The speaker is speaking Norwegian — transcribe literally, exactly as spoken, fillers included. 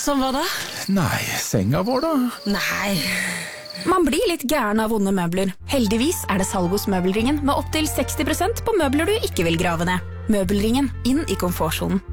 Som hva da? Nei, senga vår da. Nei. Man blir litt gæren av vonde møbler. Heldigvis er det salg hos Møbelringen med opp til seksti prosent på møbler du ikke vil grave ned. Møbelringen, inn i komfortzonen.